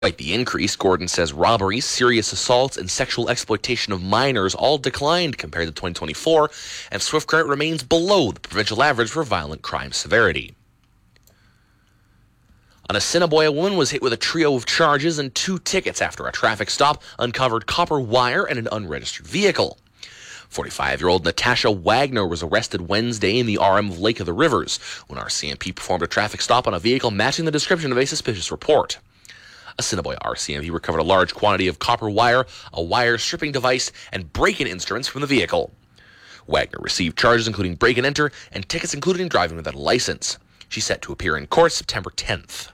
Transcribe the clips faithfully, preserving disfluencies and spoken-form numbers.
Despite the increase, Gordon says robberies, serious assaults, and sexual exploitation of minors all declined compared to twenty twenty-four, and Swift Current remains below the provincial average for violent crime severity. On Assiniboia, a woman was hit with a trio of charges and two tickets after a traffic stop uncovered copper wire and an unregistered vehicle. forty-five-year-old Natasha Wagner was arrested Wednesday in the R M of Lake of the Rivers when R C M P performed a traffic stop on a vehicle matching the description of a suspicious report. Assiniboia R C M P recovered a large quantity of copper wire, a wire stripping device, and break-in instruments from the vehicle. Wagner received charges including break-and-enter and tickets including driving without a license. She's set to appear in court September tenth.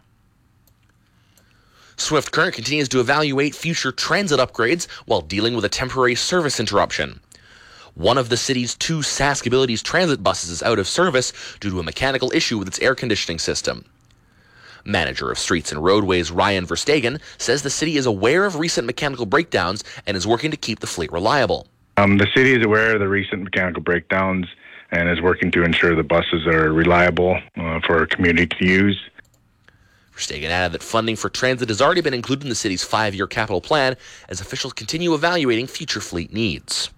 Swift Current continues to evaluate future transit upgrades while dealing with a temporary service interruption. One of the city's two Sask Abilities transit buses is out of service due to a mechanical issue with its air conditioning system. Manager of Streets and Roadways Ryan Verstegen says the city is aware of recent mechanical breakdowns and is working to keep the fleet reliable. Um, the city is aware of the recent mechanical breakdowns and is working to ensure the buses are reliable uh, for our community to use. Verstegen added that funding for transit has already been included in the city's five-year capital plan as officials continue evaluating future fleet needs.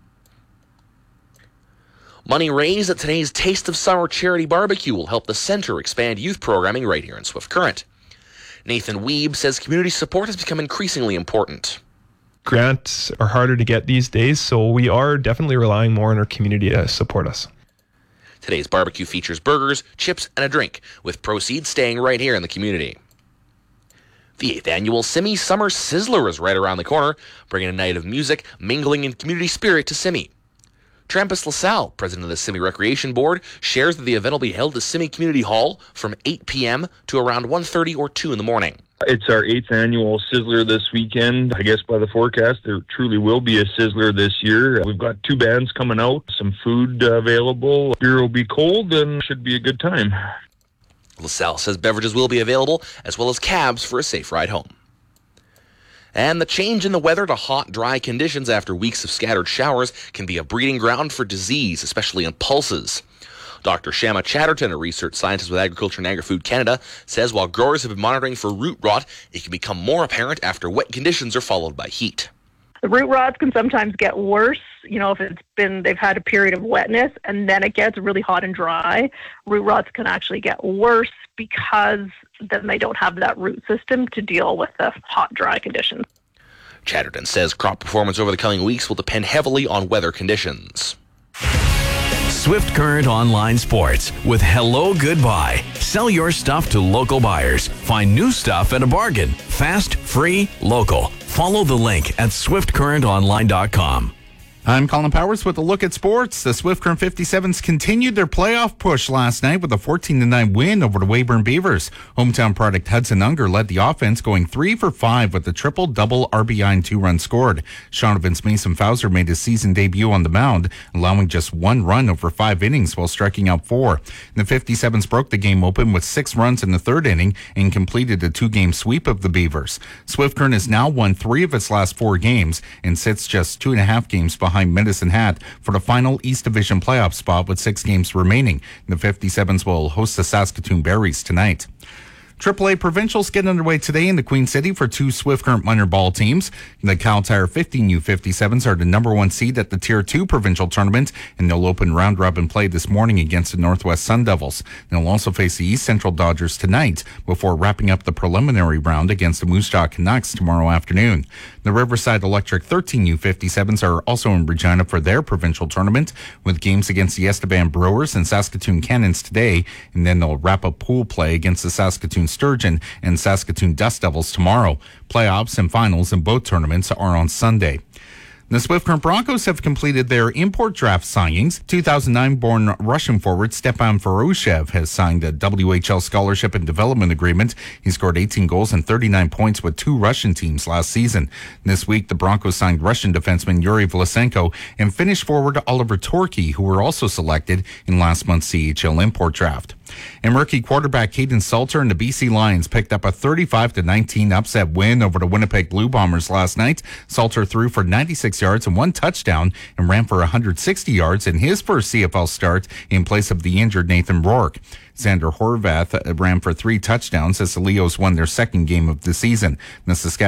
Money raised at today's Taste of Summer charity barbecue will help the center expand youth programming right here in Swift Current. Nathan Weeb says community support has become increasingly important. Grants are harder to get these days, so we are definitely relying more on our community to support us. Today's barbecue features burgers, chips, and a drink, with proceeds staying right here in the community. The eighth annual Simi Summer Sizzler is right around the corner, bringing a night of music, mingling, and community spirit to Simi. Trampus LaSalle, president of the Simi Recreation Board, shares that the event will be held at Simi Community Hall from eight p.m. to around one thirty or two in the morning. It's our eighth annual Sizzler this weekend. I guess by the forecast, there truly will be a Sizzler this year. We've got two bands coming out, some food uh, available. Beer will be cold and should be a good time. LaSalle says beverages will be available, as well as cabs for a safe ride home. And the change in the weather to hot, dry conditions after weeks of scattered showers can be a breeding ground for disease, especially in pulses. Doctor Shama Chatterton, a research scientist with Agriculture and Agri-Food Canada, says while growers have been monitoring for root rot, it can become more apparent after wet conditions are followed by heat. The root rots can sometimes get worse, you know, if it's been, they've had a period of wetness and then it gets really hot and dry. Root rots can actually get worse because then they don't have that root system to deal with the hot, dry conditions. Chatterton says crop performance over the coming weeks will depend heavily on weather conditions. Swift Current Online Sports with Hello Goodbye. Sell your stuff to local buyers. Find new stuff at a bargain. Fast, free, local. Follow the link at swift current online dot com. I'm Colin Powers with a look at sports. The Swift Current fifty-sevens continued their playoff push last night with a fourteen to nine win over the Weyburn Beavers. Hometown product Hudson Unger led the offense, going three for five with a triple-double R B I and two runs scored. Shaunavon's Mason Fowler made his season debut on the mound, allowing just one run over five innings while striking out four. The fifty-sevens broke the game open with six runs in the third inning and completed a two-game sweep of the Beavers. Swift Current has now won three of its last four games and sits just two and a half games behind Medicine Hat for the final East Division playoff spot with six games remaining. The fifty-sevens will host the Saskatoon Berries tonight. triple A Provincials get underway today in the Queen City for two Swift Current minor ball teams. The Cal Tire fifteen U fifty-sevens are the number one seed at the Tier two Provincial Tournament, and they'll open round-robin play this morning against the Northwest Sun Devils. They'll also face the East Central Dodgers tonight before wrapping up the preliminary round against the Moose Jaw Canucks tomorrow afternoon. The Riverside Electric thirteen U fifty-sevens are also in Regina for their provincial tournament, with games against the Estevan Brewers and Saskatoon Cannons today, and then they'll wrap up pool play against the Saskatoon Sturgeon and Saskatoon Dust Devils tomorrow. Playoffs and finals in both tournaments are on Sunday. The Swift Current Broncos have completed their import draft signings. two thousand nine born Russian forward Stepan Voroshev has signed a W H L scholarship and development agreement. He scored eighteen goals and thirty-nine points with two Russian teams last season. This week, the Broncos signed Russian defenseman Yuri Vlasenko and Finnish forward Oliver Torki, who were also selected in last month's C H L import draft. And rookie quarterback Caden Salter and the B C Lions picked up a thirty-five to nineteen upset win over the Winnipeg Blue Bombers last night. Salter threw for ninety-six yards and one touchdown and ran for one hundred sixty yards in his first C F L start in place of the injured Nathan Rourke. Xander Horvath ran for three touchdowns as the Leos won their second game of the season. The Saskatchewan